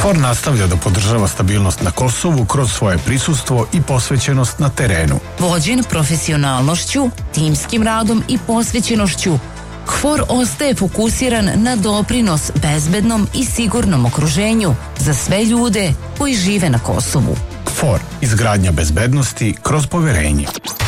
KFOR nastavlja da podržava stabilnost na Kosovu kroz svoje prisustvo i posvećenost na terenu. Vođen profesionalnošću, timskim radom i posvećenošću, KFOR ostaje fokusiran na doprinos bezbednom i sigurnom okruženju za sve ljude koji žive na Kosovu. KFOR, izgradnja bezbednosti kroz poverenje.